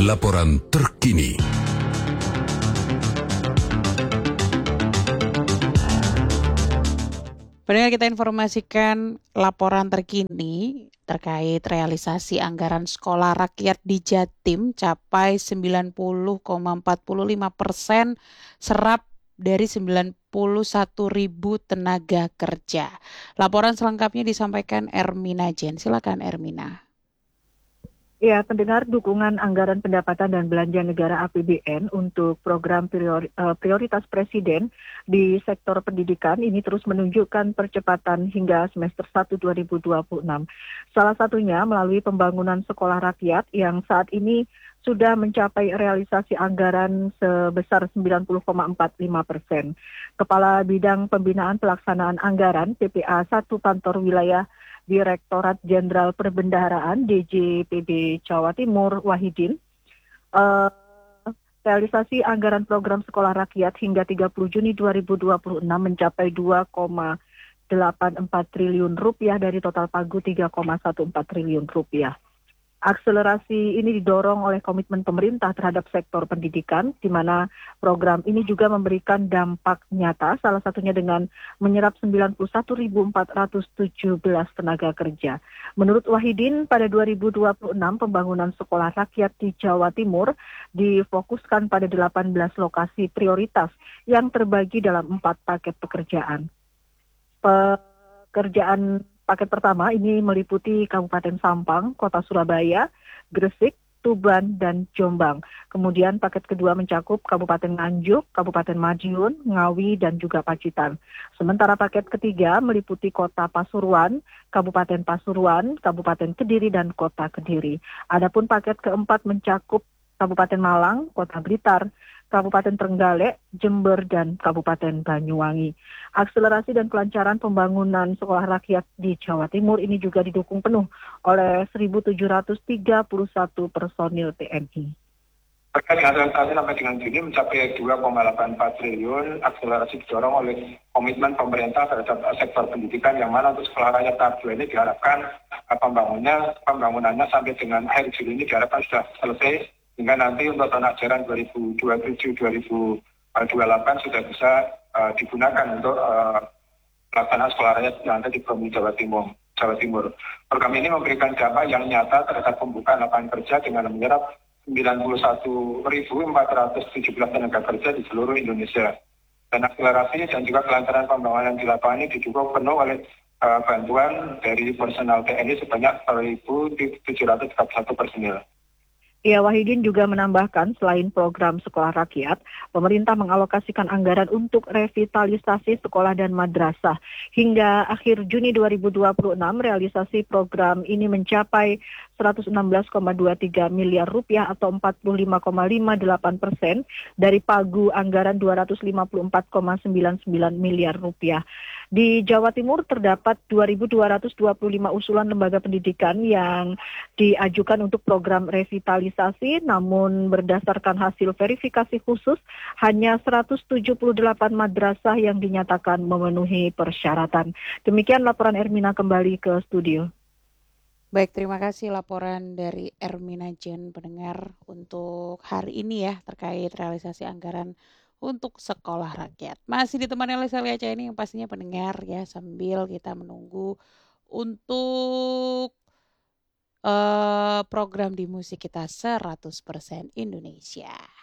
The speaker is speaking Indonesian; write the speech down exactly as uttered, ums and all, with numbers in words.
laporan terkini. Pendengar, kita informasikan laporan terkini terkait realisasi anggaran sekolah rakyat di Jatim capai sembilan puluh koma empat lima persen serap dari sembilan puluh satu ribu tenaga kerja. Laporan selengkapnya disampaikan Ermina Jen. Silakan Ermina. Ya, pendengar, dukungan anggaran pendapatan dan belanja negara A P B N untuk program priori, uh, prioritas Presiden di sektor pendidikan ini terus menunjukkan percepatan hingga semester satu dua ribu dua puluh enam. Salah satunya melalui pembangunan sekolah rakyat yang saat ini sudah mencapai realisasi anggaran sebesar sembilan puluh koma empat lima persen. Kepala Bidang Pembinaan Pelaksanaan Anggaran P P A satu Kantor Wilayah Direktorat Jenderal Perbendaharaan D J P B Jawa Timur Wahidin, uh, realisasi anggaran program sekolah rakyat hingga tiga puluh Juni dua ribu dua puluh enam mencapai dua koma delapan empat triliun rupiah dari total pagu tiga koma empat belas triliun rupiah. Akselerasi ini didorong oleh komitmen pemerintah terhadap sektor pendidikan, di mana program ini juga memberikan dampak nyata, salah satunya dengan menyerap sembilan puluh satu ribu empat ratus tujuh belas tenaga kerja. Menurut Wahidin, pada dua ribu dua puluh enam pembangunan sekolah rakyat di Jawa Timur difokuskan pada delapan belas lokasi prioritas yang terbagi dalam empat paket pekerjaan. Pekerjaan paket pertama ini meliputi Kabupaten Sampang, Kota Surabaya, Gresik, Tuban, dan Jombang. Kemudian paket kedua mencakup Kabupaten Nganjuk, Kabupaten Madiun, Ngawi, dan juga Pacitan. Sementara paket ketiga meliputi Kota Pasuruan, Kabupaten Pasuruan, Kabupaten Kediri, dan Kota Kediri. Adapun paket keempat mencakup Kabupaten Malang, Kota Blitar, Kabupaten Trenggalek, Jember, dan Kabupaten Banyuwangi. Akselerasi dan kelancaran pembangunan sekolah rakyat di Jawa Timur ini juga didukung penuh oleh seribu tujuh ratus tiga puluh satu personil T N I. Terkait dengan realisasi sampai dengan Juni mencapai dua koma delapan empat triliun, akselerasi didorong oleh komitmen pemerintah terhadap sektor pendidikan, yang mana untuk sekolah rakyat tahap dua ini diharapkan pembangunannya, pembangunannya sampai dengan akhir Juli ini diharapkan sudah selesai, hingga nanti untuk tahun ajaran dua ribu dua puluh tujuh dua ribu dua puluh delapan sudah bisa uh, digunakan untuk uh, pelaksanaan sekolah rakyat yang ada di Provinsi Jawa Timur. Jawa Timur. Program ini memberikan dampak yang nyata terhadap pembukaan lapangan kerja dengan menyerap sembilan puluh satu ribu empat ratus tujuh belas tenaga kerja di seluruh Indonesia. Dan akselerasi dan juga kelancaran pembangunan di lapangan ini didukung penuh oleh uh, bantuan dari personal T N I sebanyak seribu tujuh ratus tiga puluh satu personil. Ya, Wahidin juga menambahkan selain program sekolah rakyat, pemerintah mengalokasikan anggaran untuk revitalisasi sekolah dan madrasah. Hingga akhir Juni dua ribu dua puluh enam, realisasi program ini mencapai seratus enam belas koma dua tiga miliar rupiah atau empat puluh lima koma lima delapan persen dari pagu anggaran dua ratus lima puluh empat koma sembilan sembilan miliar rupiah. Di Jawa Timur terdapat dua ribu dua ratus dua puluh lima usulan lembaga pendidikan yang diajukan untuk program revitalisasi, namun berdasarkan hasil verifikasi khusus, hanya seratus tujuh puluh delapan madrasah yang dinyatakan memenuhi persyaratan. Demikian laporan Ermina, kembali ke studio. Baik, terima kasih laporan dari Ermina Jen, pendengar, untuk hari ini ya terkait realisasi anggaran untuk sekolah rakyat. Masih ditemani oleh saya Aca ini yang pastinya pendengar ya, sambil kita menunggu untuk uh, program di musik kita seratus persen Indonesia.